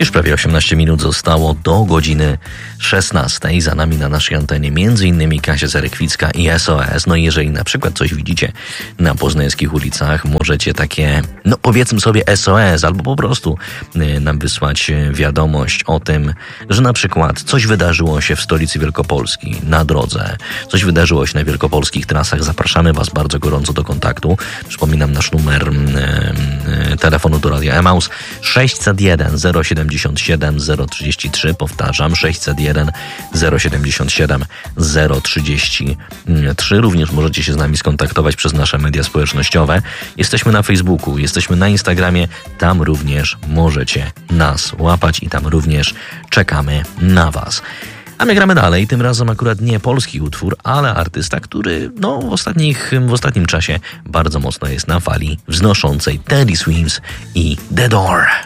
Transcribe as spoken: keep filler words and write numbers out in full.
Już prawie osiemnaście minut zostało do godziny szesnastej. Za nami na naszej antenie między innymi Kasia Zarekwicka i S O S. No i jeżeli na przykład coś widzicie na poznańskich ulicach, możecie takie, no powiedzmy sobie S O S, albo po prostu y, nam wysłać wiadomość o tym, że na przykład coś wydarzyło się w stolicy Wielkopolski na drodze, coś wydarzyło się na wielkopolskich trasach. Zapraszamy Was bardzo gorąco do kontaktu. Przypominam nasz numer y, y, telefonu do Radia Emaus sześćset jeden zero siedemdziesiąt siedem zero trzydzieści trzy. Powtarzam, sześćset jeden zero siedemdziesiąt siedem zero trzydzieści trzy. Również możecie się z nami skontaktować przez nasze media społecznościowe. Jesteśmy na Facebooku, jesteśmy na Instagramie. Tam również możecie nas łapać i tam również czekamy na Was. A my gramy dalej, tym razem akurat nie polski utwór, ale artysta, który no, w, ostatnich, w ostatnim czasie bardzo mocno jest na fali wznoszącej. Teddy Swims i The Door.